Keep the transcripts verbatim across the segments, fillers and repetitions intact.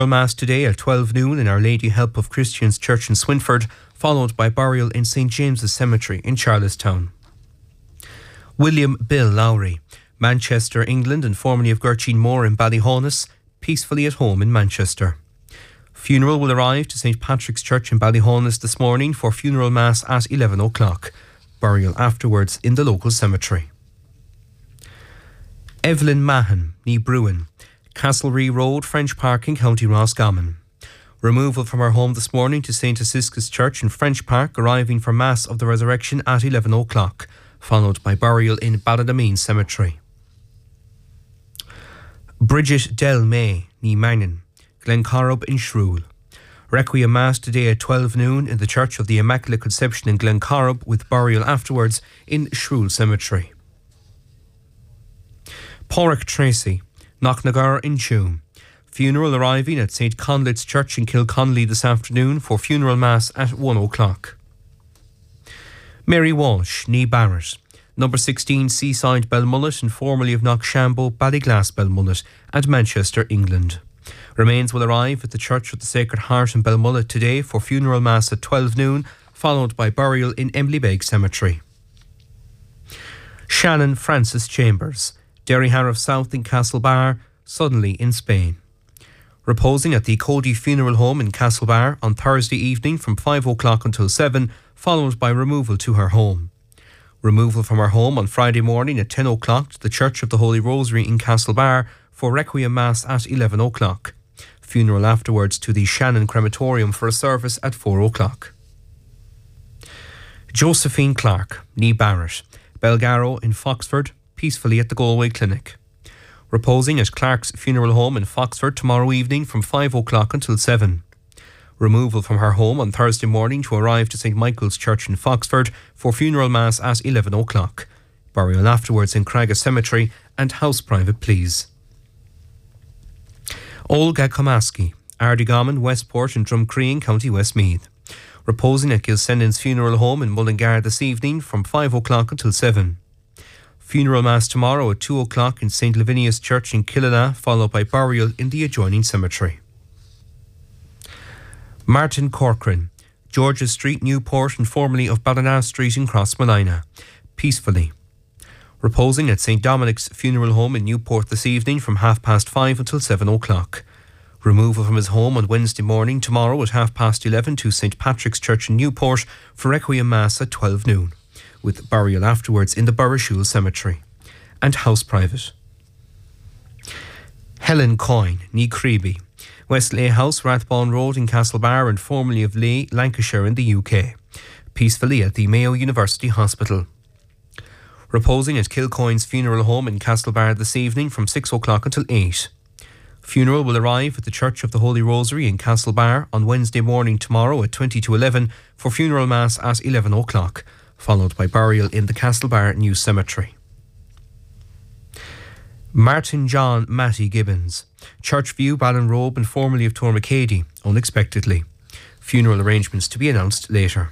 Mass today at twelve noon in Our Lady Help of Christians Church in Swinford, followed by burial in Saint James's Cemetery in Charlestown. William Bill Lowry, Manchester, England, and formerly of Gurchin Moor in Ballyhonus, peacefully at home in Manchester. Funeral will arrive to Saint Patrick's Church in Ballyhonus this morning for funeral mass at eleven o'clock. Burial afterwards in the local cemetery. Evelyn Mahan, ní Bruin, Castlereagh Road, French Park in County Roscommon. Removal from her home this morning to Saint Asisca's Church in French Park, arriving for Mass of the Resurrection at eleven o'clock, followed by burial in Ballydameen Cemetery. Bridget Del May, ní Mangan, Glencorrib in Shrule. Requiem Mass today at twelve noon in the Church of the Immaculate Conception in Glencorrib, with burial afterwards in Shrule Cemetery. Porrick Tracy, Knocknagar in Tuam. Funeral arriving at Saint Conlit's Church in Kilconnelly this afternoon for funeral mass at one o'clock. Mary Walsh, ní Barrett, number sixteen Seaside Belmullet and formerly of Knockshambo, Ballyglass Belmullet and Manchester, England. Remains will arrive at the Church of the Sacred Heart in Belmullet today for funeral mass at twelve noon, followed by burial in Emlybeg Cemetery. Shannon Francis Chambers, Derryharrow South in Castlebar, suddenly in Spain. Reposing at the Cody Funeral Home in Castlebar on Thursday evening from five o'clock until seven, followed by removal to her home. Removal from her home on Friday morning at ten o'clock to the Church of the Holy Rosary in Castlebar for Requiem Mass at eleven o'clock. Funeral afterwards to the Shannon Crematorium for a service at four o'clock. Josephine Clark, ní Barrett, Belgarrow in Foxford, peacefully at the Galway Clinic. Reposing at Clark's Funeral Home in Foxford tomorrow evening from five o'clock until seven. Removal from her home on Thursday morning to arrive to Saint Michael's Church in Foxford for funeral mass at eleven o'clock. Burial afterwards in Cragga Cemetery and house private please. Olga Komaski, Ardygammon, Westport and Drumcree, County Westmeath. Reposing at Gilsendon's Funeral Home in Mullingar this evening from five o'clock until seven. Funeral mass tomorrow at two o'clock in Saint Lavinia's Church in Killala, followed by burial in the adjoining cemetery. Martin Corcoran, George's Street, Newport and formerly of Ballina Street in Crossmolina, peacefully. Reposing at Saint Dominic's Funeral Home in Newport this evening from half past five until seven o'clock. Removal from his home on Wednesday morning tomorrow at half past eleven to Saint Patrick's Church in Newport for Requiem Mass at twelve noon, with burial afterwards in the Burrishoole Cemetery and house private. Helen Coyne, ní Creeby, Westlea House, Rathbone Road in Castlebar and formerly of Leigh, Lancashire in the U K, peacefully at the Mayo University Hospital. Reposing at Kilcoyne's Funeral Home in Castlebar this evening from six o'clock until eight. Funeral will arrive at the Church of the Holy Rosary in Castlebar on Wednesday morning tomorrow at twenty to eleven for funeral mass at eleven o'clock, followed by burial in the Castlebar New Cemetery. Martin John Matty Gibbons, Churchview, Ballinrobe and formerly of Tormacady, unexpectedly. Funeral arrangements to be announced later.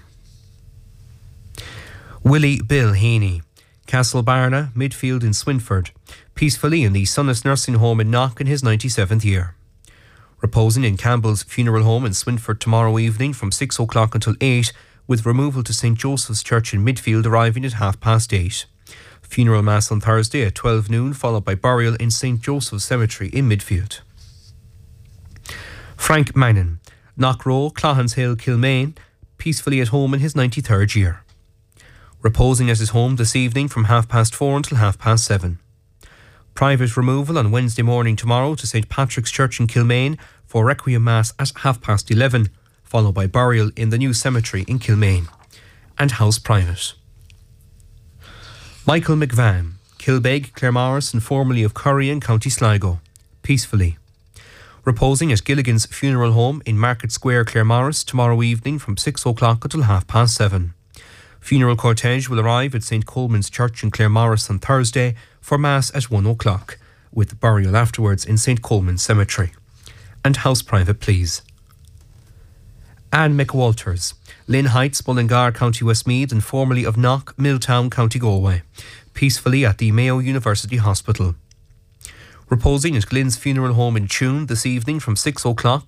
Willie Bill Haney, Castlebarna, Midfield in Swinford, peacefully in the Sunnis Nursing Home in Knock in his ninety-seventh year. Reposing in Campbell's Funeral Home in Swinford tomorrow evening from six o'clock until eight, with removal to Saint Joseph's Church in Midfield arriving at half past eight. Funeral mass on Thursday at twelve noon, followed by burial in Saint Joseph's Cemetery in Midfield. Frank Mannon, Knockrow, Clohans Hill, Kilmaine, peacefully at home in his ninety-third year. Reposing at his home this evening from half past four until half past seven. Private removal on Wednesday morning tomorrow to Saint Patrick's Church in Kilmaine for Requiem Mass at half past eleven, followed by burial in the new cemetery in Kilmaine and house private. Michael McVan, Kilbeg, Claremorris and formerly of Curry in County Sligo, peacefully. Reposing at Gilligan's Funeral Home in Market Square, Claremorris tomorrow evening from six o'clock until half past seven. Funeral cortege will arrive at Saint Coleman's Church in Claremorris on Thursday for Mass at one o'clock, with burial afterwards in Saint Coleman's Cemetery and house private please. Anne McWalters, Lynn Heights, Mullingar, County Westmeath and formerly of Knock, Milltown, County Galway, peacefully at the Mayo University Hospital. Reposing at Glyn's Funeral Home in Tune this evening from six o'clock